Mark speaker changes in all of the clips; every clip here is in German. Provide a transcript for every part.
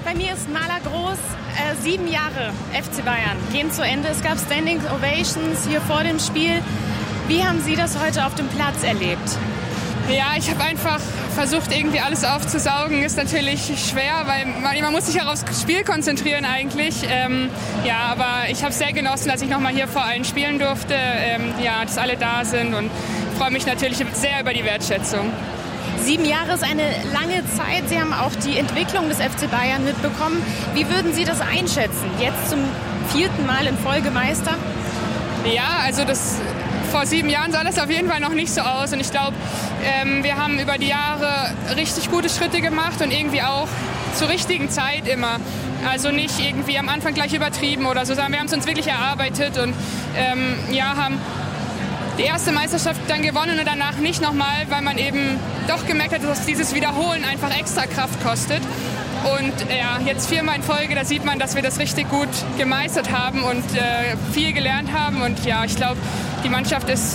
Speaker 1: Bei mir ist Maler Groß. 7 Jahre FC Bayern gehen zu Ende. Es gab Standing Ovations hier vor dem Spiel. Wie haben Sie das heute auf dem Platz erlebt?
Speaker 2: Ja, ich habe einfach versucht, irgendwie alles aufzusaugen. Ist natürlich schwer, weil man muss sich auch aufs Spiel konzentrieren eigentlich. Aber ich habe es sehr genossen, dass ich nochmal hier vor allen spielen durfte. Dass alle da sind und freue mich natürlich sehr über die Wertschätzung.
Speaker 1: 7 Jahre ist eine lange Zeit. Sie haben auch die Entwicklung des FC Bayern mitbekommen. Wie würden Sie das einschätzen? Jetzt zum 4. Mal in Folge Meister?
Speaker 2: Ja, also vor 7 Jahren sah das auf jeden Fall noch nicht so aus. Und ich glaube, wir haben über die Jahre richtig gute Schritte gemacht und irgendwie auch zur richtigen Zeit immer. Also nicht irgendwie am Anfang gleich übertrieben oder so, sondern wir haben es uns wirklich erarbeitet und haben die erste Meisterschaft dann gewonnen und danach nicht nochmal, weil man eben doch gemerkt hat, dass dieses Wiederholen einfach extra Kraft kostet. Und jetzt 4-mal in Folge, da sieht man, dass wir das richtig gut gemeistert haben und viel gelernt haben. Und ich glaube, die Mannschaft ist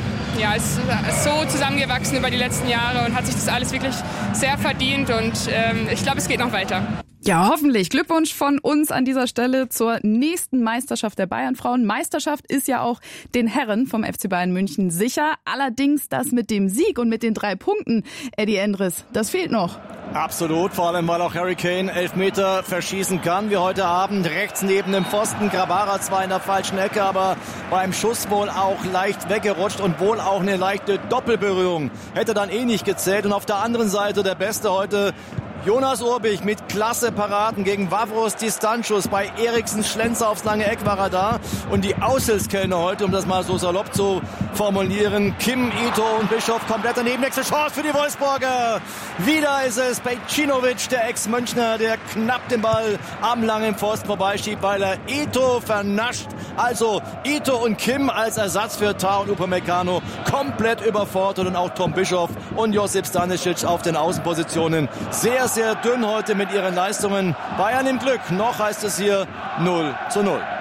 Speaker 2: so zusammengewachsen über die letzten Jahre und hat sich das alles wirklich sehr verdient. Und ich glaube, es geht noch weiter.
Speaker 3: Ja, hoffentlich. Glückwunsch von uns an dieser Stelle zur nächsten Meisterschaft der Bayern-Frauen. Meisterschaft ist ja auch den Herren vom FC Bayern München sicher. Allerdings das mit dem Sieg und mit den 3 Punkten, Eddie Endres, das fehlt noch.
Speaker 4: Absolut, vor allem weil auch Harry Kane Elfmeter verschießen kann, wie heute Abend rechts neben dem Pfosten. Grabara zwar in der falschen Ecke, aber beim Schuss wohl auch leicht weggerutscht und wohl auch eine leichte Doppelberührung. Hätte dann nicht gezählt. Und auf der anderen Seite der Beste heute Jonas Urbich mit klasse Paraden gegen Wavros Distantschuss. Bei Eriksen Schlenzer aufs lange Eck war er da. Und die Aushilfskellner heute, um das mal so salopp zu formulieren, Kim, Ito und Bischof komplett daneben. Nächste Chance für die Wolfsburger. Wieder ist es Bejcinovic, der Ex-Münchner, der knapp den Ball am langen Pfosten vorbeischiebt, weil er Ito vernascht. Also Ito und Kim als Ersatz für Tah und Upamecano komplett überfordert und auch Tom Bischof und Josip Stanisic auf den Außenpositionen sehr dünn heute mit ihren Leistungen. Bayern im Glück. Noch heißt es hier 0:0.